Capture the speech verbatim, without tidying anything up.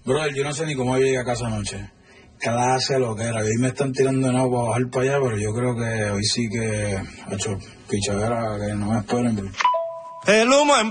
Brother, yo no sé ni cómo llegué a casa anoche. Clase lo que era. Hoy me están tirando de nuevo para bajar para allá, pero yo creo que hoy sí que ha hecho pichadera, que no me esperen. Bro. El humo en